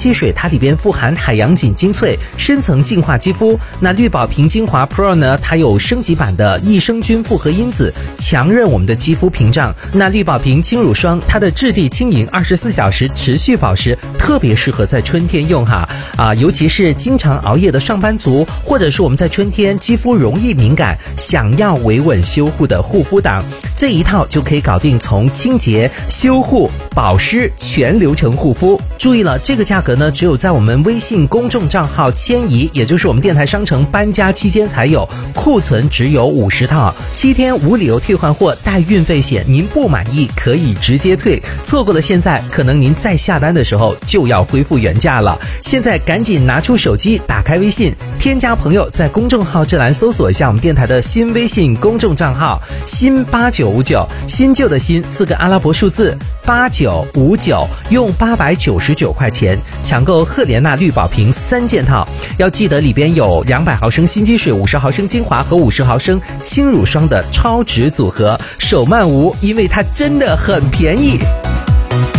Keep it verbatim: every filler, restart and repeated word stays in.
基水它里边富含海洋锦精粹，深层净化肌肤。那绿宝瓶精华 Pro 呢，它有升级版的益生菌复合因子，强韧我们的肌肤屏障。那绿宝瓶轻乳霜，它的质地轻盈，二十四小时持续保湿，特别适合在春天用哈啊，尤其是经常熬夜的上班族，或者是我们在春天肌肤容易敏感，想要维稳修护的护肤党，这一套就可以搞定从清洁、修护、保湿全流程护肤。注意了，这个价格呢，只有在我们微信公众账号迁移，也就是我们电台商城搬家期间才有，库存只有五十套，七天无理由退换货，带运费险，您不满意可以直接退，错过了现在，可能您再下单的时候就要恢复原价了。现在赶紧拿出手机，打开微信，添加朋友，在公众号这栏搜索一下我们电台的新微信公众账号新八九五九，新旧的新四个阿拉伯数字八九五九，用八百九十九块钱抢购赫莲娜绿宝瓶三件套，要记得里边有两百毫升新肌水、五十毫升精华和五十毫升轻乳霜的超值组合，手慢无，因为它真的很便宜。